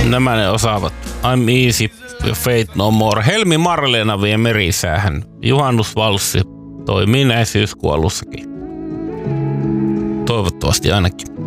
Nämä ne osaavat. I'm Easy, Fate No More. Helmi Marleena vie merisäähän. Juhannusvalssi toimii näin syyskuun alussakin. Toivottavasti ainakin.